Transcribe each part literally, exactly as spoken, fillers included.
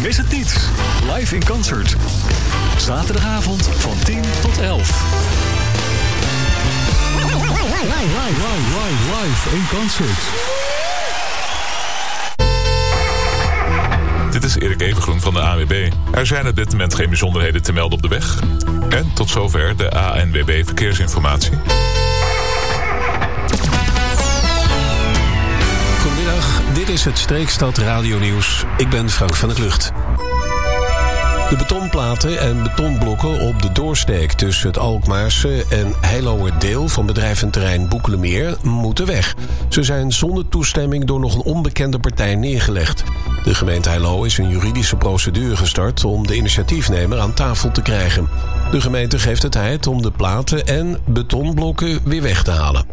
Mis het niet. Live in concert. Zaterdagavond van tien tot elf. Live, live, live, live in concert. Dit is Erik Evengroen van de A N W B. Er zijn op dit moment geen bijzonderheden te melden op de weg. En tot zover de A N W B verkeersinformatie. Goedemiddag, dit is het Streekstad Radio Nieuws. Ik ben Frank van der Klucht. De betonplaten en betonblokken op de doorsteek tussen het Alkmaarse en Heiloer deel van bedrijventerrein Boekelemeer moeten weg. Ze zijn zonder toestemming door nog een onbekende partij neergelegd. De gemeente Heilo is een juridische procedure gestart om de initiatiefnemer aan tafel te krijgen. De gemeente geeft de tijd om de platen en betonblokken weer weg te halen.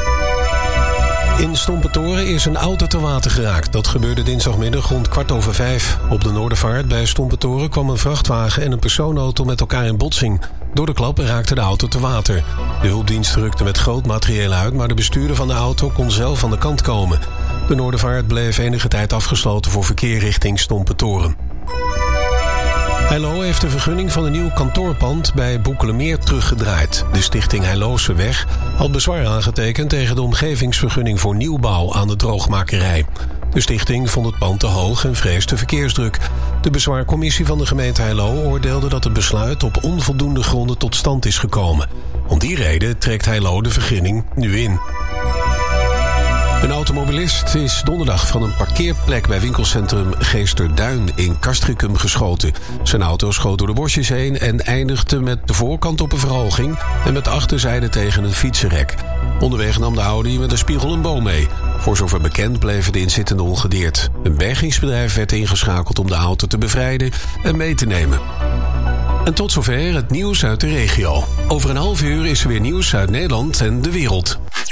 In Stompetoren is een auto te water geraakt. Dat gebeurde dinsdagmiddag rond kwart over vijf. Op de Noordervaart bij Stompetoren kwam een vrachtwagen en een persoonauto met elkaar in botsing. Door de klap raakte de auto te water. De hulpdienst rukte met groot materieel uit, maar de bestuurder van de auto kon zelf van de kant komen. De Noordervaart bleef enige tijd afgesloten voor verkeer richting Stompetoren. Heilo heeft de vergunning van een nieuw kantoorpand bij Boekelemeer teruggedraaid. De stichting Heiloze Weg had bezwaar aangetekend tegen de omgevingsvergunning voor nieuwbouw aan de droogmakerij. De stichting vond het pand te hoog en vreesde verkeersdruk. De bezwaarcommissie van de gemeente Heilo oordeelde dat het besluit op onvoldoende gronden tot stand is gekomen. Om die reden trekt Heilo de vergunning nu in. Een automobilist is donderdag van een parkeerplek bij winkelcentrum Geesterduin in Castricum geschoten. Zijn auto schoot door de bosjes heen en eindigde met de voorkant op een verhoging en met de achterzijde tegen een fietsenrek. Onderweg nam de Audi met een spiegel een boom mee. Voor zover bekend bleven de inzittenden ongedeerd. Een bergingsbedrijf werd ingeschakeld om de auto te bevrijden en mee te nemen. En tot zover het nieuws uit de regio. Over een half uur is er weer nieuws uit Nederland en de wereld.